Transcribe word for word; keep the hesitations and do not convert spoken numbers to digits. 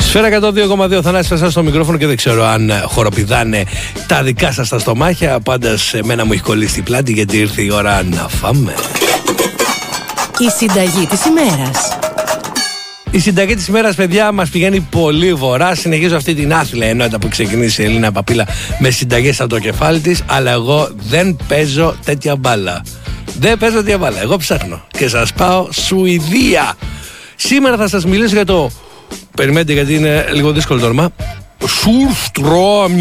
Σφαίρα εκατόν δύο κόμμα δύο, Θανάσης Φασάς στο μικρόφωνο και δεν ξέρω αν χοροπηδάνε τα δικά σας τα στομάχια. Πάντα σε μένα μου έχει κολλήσει την πλάτη γιατί ήρθε η ώρα να φάμε. Η συνταγή της ημέρας. Η συνταγή της ημέρας, παιδιά, μας πηγαίνει πολύ βορρά. Συνεχίζω αυτή την άθλια ενότητα που ξεκινήσει η Ελίνα Παπίλα με συνταγές από το κεφάλι της. Αλλά εγώ δεν παίζω τέτοια μπάλα. Δεν παίζω τέτοια μπάλα. Εγώ ψάχνω και σας πάω Σουηδία. Σήμερα θα σας μιλήσω για το... Περιμένετε γιατί είναι λίγο δύσκολο το όνομα. Surströmming.